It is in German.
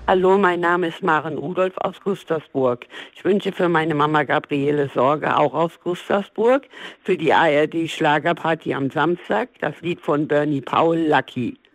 Hallo, mein Name ist Maren Rudolph aus Gustavsburg. Ich wünsche für meine Mama Gabriele Sorge, auch aus Gustavsburg, für die ARD Schlagerparty am Samstag das Lied von Bernie Paul, Lucky.